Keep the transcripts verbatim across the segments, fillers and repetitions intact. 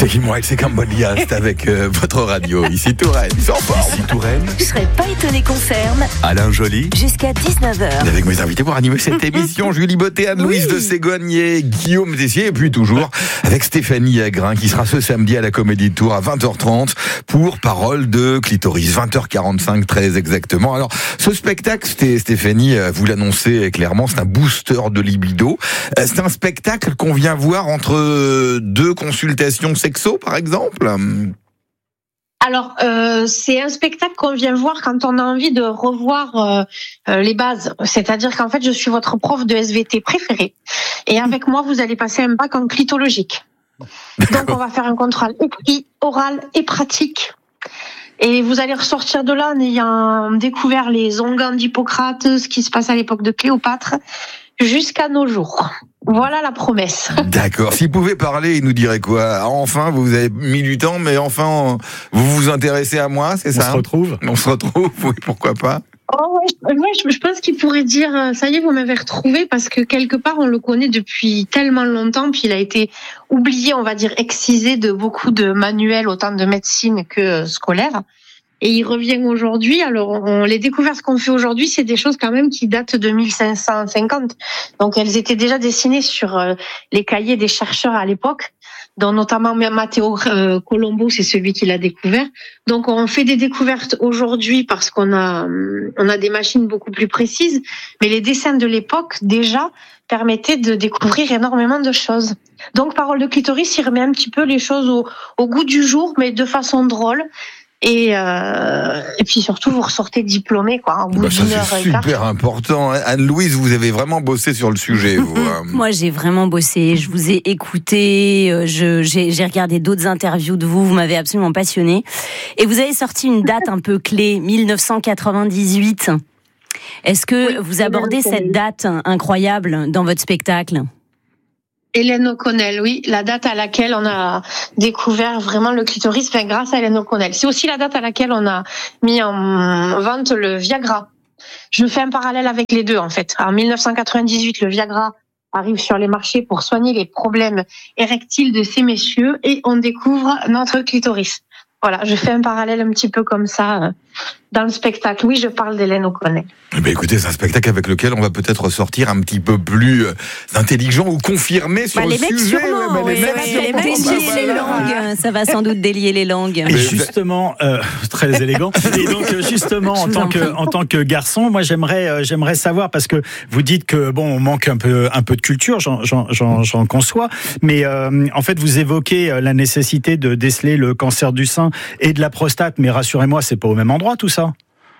C'est Gilmour, c'est Cambodia, c'est avec euh, votre radio. Ici Touraine, ils sont en forme. Ici Touraine. Je serais pas étonné qu'on ferme. Alain Joly. Jusqu'à dix-neuf heures. Avec mes invités pour animer cette émission, Julie Botté, Anne-Louise oui. de Ségogne, Guillaume Tessier, et puis toujours avec Stéphanie Agrin, qui sera ce samedi à la Comédie de Tours à vingt heures trente pour Parole de clitoris, vingt heures quarante-cinq très exactement. Alors, ce spectacle, Stéphanie, vous l'annoncez clairement, c'est un booster de libido. C'est un spectacle qu'on vient voir entre deux consultations sexo, par exemple? Alors, euh, c'est un spectacle qu'on vient voir quand on a envie de revoir euh, euh, les bases. C'est-à-dire qu'en fait, je suis votre prof de S V T préféré. Et avec moi, vous allez passer un bac en clitologique. Donc, on va faire un contrôle écrit, oral et pratique. Et vous allez ressortir de là en ayant découvert les onguents d'Hippocrate, ce qui se passe à l'époque de Cléopâtre, jusqu'à nos jours. Voilà la promesse. D'accord. S'il pouvait parler, il nous dirait quoi? Enfin, vous avez mis du temps, mais enfin, vous vous intéressez à moi, c'est ça? On se retrouve. On se retrouve, oui, pourquoi pas? Oh ouais, ouais, je pense qu'il pourrait dire, ça y est, vous m'avez retrouvé, parce que quelque part, on le connaît depuis tellement longtemps, puis il a été oublié, on va dire, excisé de beaucoup de manuels, autant de médecine que scolaire. Et il revient aujourd'hui. Alors, on, les découvertes qu'on fait aujourd'hui, c'est des choses quand même qui datent de mille cinq cent cinquante. Donc, elles étaient déjà dessinées sur euh, les cahiers des chercheurs à l'époque, dont notamment Matteo euh, Colombo, c'est celui qui l'a découvert. Donc, on fait des découvertes aujourd'hui parce qu'on a, on a des machines beaucoup plus précises. Mais les dessins de l'époque, déjà, permettaient de découvrir énormément de choses. Donc, Parole de clitoris, il remet un petit peu les choses au, au goût du jour, mais de façon drôle. Et, euh, et puis surtout, vous ressortez diplômé, quoi. Au bout bah ça, d'une heure c'est et quart. super important. Anne-Louise, vous avez vraiment bossé sur le sujet, vous. Moi, j'ai vraiment bossé. Je vous ai écouté. Je, j'ai, j'ai regardé d'autres interviews de vous. Vous m'avez absolument passionné. Et vous avez sorti une date un peu clé, dix-neuf cent quatre-vingt-dix-huit. Est-ce que oui, vous abordez cette date incroyable dans votre spectacle? Hélène O'Connell, oui, la date à laquelle on a découvert vraiment le clitoris, enfin, grâce à Hélène O'Connell. C'est aussi la date à laquelle on a mis en vente le Viagra. Je fais un parallèle avec les deux, en fait. En dix-neuf cent quatre-vingt-dix-huit, le Viagra arrive sur les marchés pour soigner les problèmes érectiles de ces messieurs et on découvre notre clitoris. Voilà, je fais un parallèle un petit peu comme ça euh, dans le spectacle. Oui, je parle d'Hélène O'Connell. Eh bien, écoutez, c'est un spectacle avec lequel on va peut-être sortir un petit peu plus euh, intelligent ou confirmé sur bah, le les mecs sujet. Sûrement, ouais, bah, oui, les ça, mecs va sûrement, délier bah, les voilà. langues. Ça va sans doute délier les langues. Et justement, euh, très élégant. Et donc justement, en tant que en tant que garçon, moi j'aimerais euh, j'aimerais savoir, parce que vous dites que bon, on manque un peu un peu de culture, j'en j'en j'en, j'en conçois, mais euh, en fait vous évoquez la nécessité de déceler le cancer du sein et de la prostate, mais rassurez-moi, c'est pas au même endroit tout ça.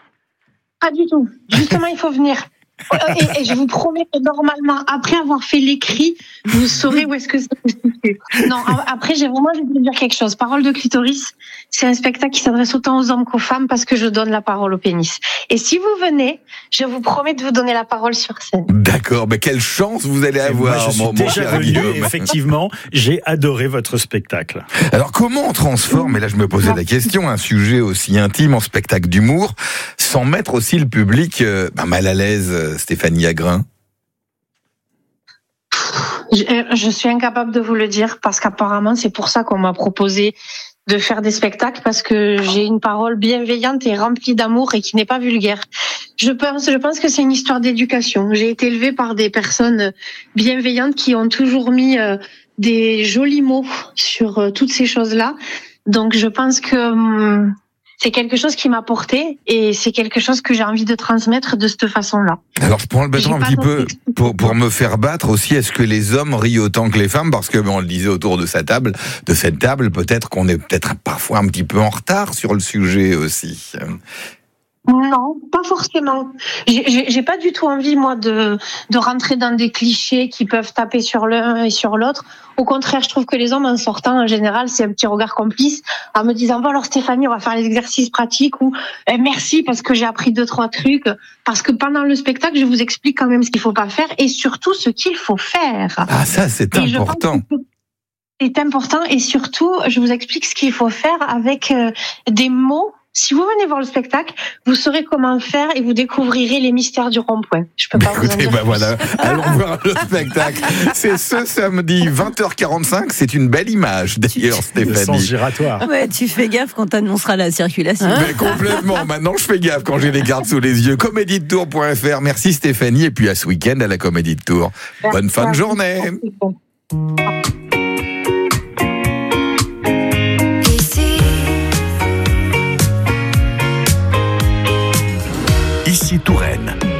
Pas du tout. Justement, il faut venir. Et, et je vous promets que normalement, après avoir fait l'écrit, vous saurez où est-ce que c'est situé. Non, après, j'ai vraiment envie de dire quelque chose. Parole de clitoris, c'est un spectacle qui s'adresse autant aux hommes qu'aux femmes parce que je donne la parole au pénis. Et si vous venez, je vous promets de vous donner la parole sur scène. D'accord, mais quelle chance vous allez avoir. Moi, je suis mon, déjà mon venu, effectivement, j'ai adoré votre spectacle. Alors, comment on transforme, et là je me posais la question, un sujet aussi intime en spectacle d'humour, sans mettre aussi le public euh, bah, mal à l'aise, Stéphanie Agrin? Je, je suis incapable de vous le dire parce qu'apparemment c'est pour ça qu'on m'a proposé de faire des spectacles, parce que j'ai une parole bienveillante et remplie d'amour et qui n'est pas vulgaire. Je pense, je pense que c'est une histoire d'éducation. J'ai été élevée par des personnes bienveillantes qui ont toujours mis euh, des jolis mots sur euh, toutes ces choses-là. Donc je pense que hum, c'est quelque chose qui m'a porté et c'est quelque chose que j'ai envie de transmettre de cette façon-là. Alors je prends le bâton un petit peu pour pour me faire battre aussi. Est-ce que les hommes rient autant que les femmes? Parce que bon, on le disait autour de sa table, de cette table, peut-être qu'on est peut-être parfois un petit peu en retard sur le sujet aussi. Non, pas forcément. J'ai, j'ai, j'ai pas du tout envie, moi, de, de rentrer dans des clichés qui peuvent taper sur l'un et sur l'autre. Au contraire, je trouve que les hommes, en sortant, en général, c'est un petit regard complice, en me disant, bon, alors Stéphanie, on va faire les exercices pratiques, ou eh, merci parce que j'ai appris deux, trois trucs. Parce que pendant le spectacle, je vous explique quand même ce qu'il faut pas faire et surtout ce qu'il faut faire. Ah, ça, c'est et important. C'est important et surtout, je vous explique ce qu'il faut faire avec euh, des mots Si vous venez voir le spectacle, vous saurez comment faire et vous découvrirez les mystères du rond-point. Je peux pas vous en Écoutez, dire bah plus. voilà, allons voir le spectacle. C'est ce samedi, vingt heures quarante-cinq. C'est une belle image, d'ailleurs, Le sens Stéphanie. giratoire. Ouais, tu fais gaffe quand t'annonceras la circulation. Mais complètement. Maintenant, je fais gaffe quand j'ai les cartes sous les yeux. comédie de tours point f r. Merci Stéphanie. Et puis à ce week-end à la Comédie de Tours. Bonne fin de journée. Ici Touraine.